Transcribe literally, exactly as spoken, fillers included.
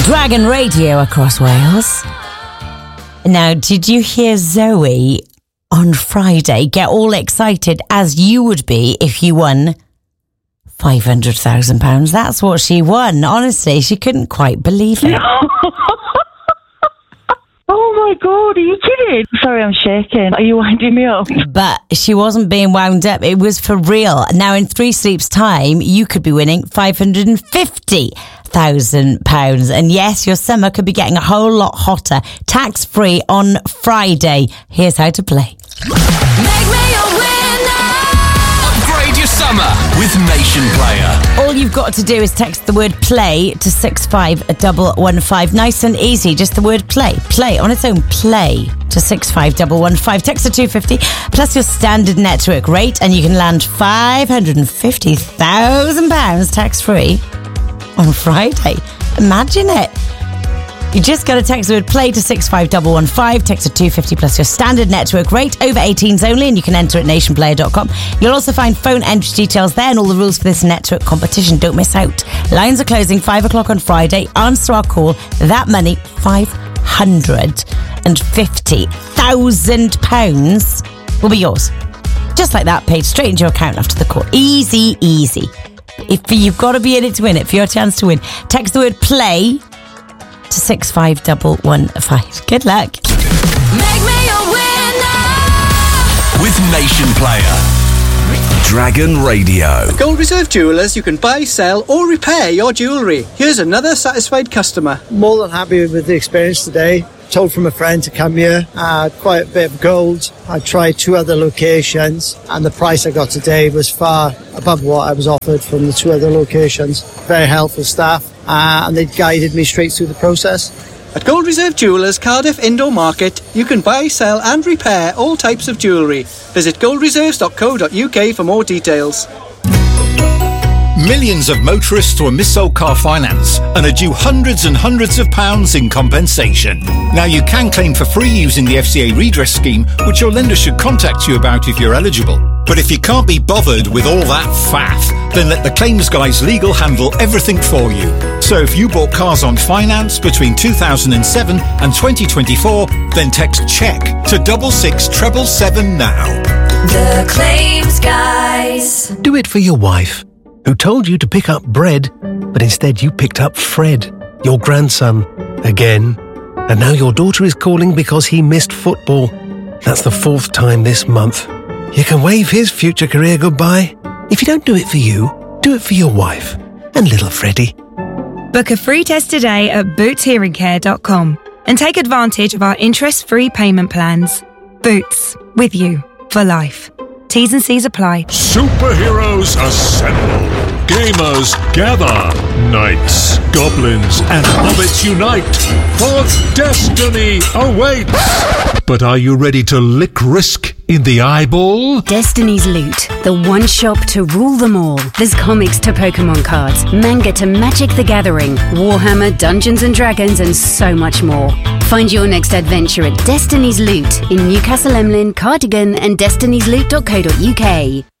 Dragon Radio across Wales. Now, did you hear Zoe on Friday get all excited as you would be if you won five hundred thousand pounds? That's what she won. Honestly, she couldn't quite believe it. Oh my God, are you kidding? Sorry, I'm shaking. Are you winding me up? But she wasn't being wound up. It was for real. Now, in three sleeps' time, you could be winning five hundred fifty thousand pounds. And yes, your summer could be getting a whole lot hotter. Tax-free on Friday. Here's how to play. Make me a winner. Upgrade your summer with Nation Player. All you've got to do is text the word play to six five one one five. Nice and easy. Just the word play. Play on its own. Play to six five one one five. Text to two fifty plus your standard network rate and you can land five hundred fifty thousand pounds tax-free on Friday. Imagine it. You just got to text the word play to six five one one five. Text to two fifty plus your standard network rate. Over eighteens only, and you can enter at nation player dot com. You'll also find phone entry details there and all the rules for this network competition. Don't miss out. Lines are closing five o'clock on Friday. Answer our call. That money, five hundred fifty thousand pounds, will be yours. Just like that, paid straight into your account after the call. Easy, easy. If you've got to be in it to win it, for your chance to win, text the word play to six five one one five. Good luck. Make me a winner. With Nation Player. Dragon Radio. Gold Reserve Jewellers, you can buy, sell or repair your jewellery. Here's another satisfied customer. More than happy with the experience today. Told from a friend to come here. I had quite a bit of gold. I tried two other locations and the price I got today was far above what I was offered from the two other locations. Very helpful staff uh, and they guided me straight through the process. At Gold Reserve Jewellers Cardiff Indoor Market, you can buy, sell and repair all types of jewellery. Visit gold reserves dot co dot uk for more details. Millions of motorists were missold car finance and are due hundreds and hundreds of pounds in compensation. Now you can claim for free using the F C A redress scheme, which your lender should contact you about if you're eligible. But if you can't be bothered with all that faff, then let the claims guys legal handle everything for you. So if you bought cars on finance between two thousand seven and twenty twenty-four, then text check to double six treble seven now. The claims guys. Do it for your wife, who told you to pick up bread, but instead you picked up Fred, your grandson, again. And now your daughter is calling because he missed football. That's the fourth time this month. You can wave his future career goodbye. If you don't do it for you, do it for your wife and little Freddie. Book a free test today at boots hearing care dot com and take advantage of our interest-free payment plans. Boots, with you for life. T's and C's apply. Superheroes assemble. Gamers gather. Knights, goblins, and hobbits unite. For destiny awaits. But are you ready to lick risk in the eyeball? Destiny's Loot, the one shop to rule them all. There's comics to Pokemon cards, manga to Magic the Gathering, Warhammer, Dungeons and Dragons, and so much more. Find your next adventure at Destiny's Loot in Newcastle Emlyn, Cardigan, and destinies loot dot co dot uk.